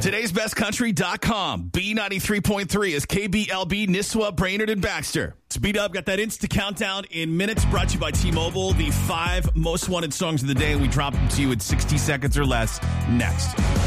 Today'sBestCountry.com. B93.3 is KBLB, Nisswa, Brainerd, and Baxter. Speed up. Got that instant countdown in minutes. Brought to you by T-Mobile. The 5 most wanted songs of the day. And we drop them to you in 60 seconds or less next.